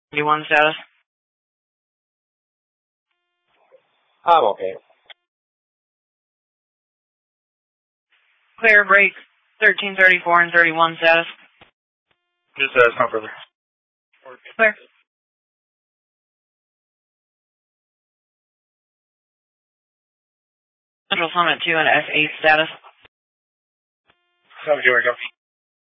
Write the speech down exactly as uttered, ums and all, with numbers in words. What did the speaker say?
thirty-one status. I'm okay. Clear break thirteen thirty-four and thirty-one status. Just status, not further. Clear. Central Summit two and F eight status. Seven, here we go.